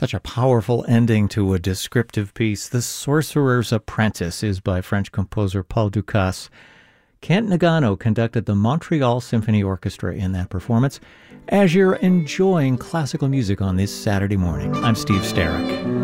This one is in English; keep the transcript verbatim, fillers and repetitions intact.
Such a powerful ending to a descriptive piece. The Sorcerer's Apprentice is by French composer Paul Dukas. Kent Nagano conducted the Montreal Symphony Orchestra in that performance. As you're enjoying classical music on this Saturday morning, I'm Steve Starrick.